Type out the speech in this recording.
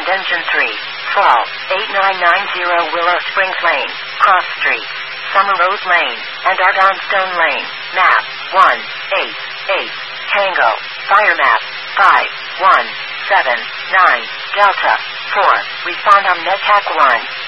and engine 3. Fall, 8990 Willow Springs Lane, Cross Street, Summer Rose Lane, and Ardonstone Lane. Map, 188, Tango, Fire Map, 5179, Delta, 4, respond on NetHack 1.